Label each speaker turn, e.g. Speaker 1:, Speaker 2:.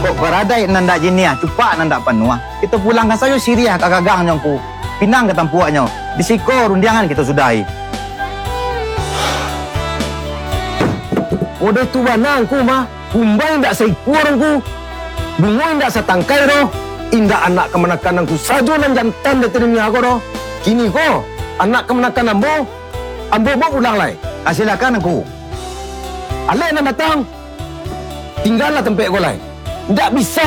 Speaker 1: Kok beraday nanda jinia, cepat nanda panua. Kita pulangkan saja Syria ke gagangnya ku. Pinang ke tampuaknya. Di siko rundiangan kita sudahi.
Speaker 2: Udah tu banang ku mah. Kumbai ndak seikurang ku. Bungoy ndak satangkai roh. Indah anak kemenakan ku sajo nan jantan de terimnya aku roh. Kini ko anak kemenakan ambo ulang lai.
Speaker 1: Silakan aku.
Speaker 2: Alai nan datang. Tinggallah tempat ko lai. Ndak bisa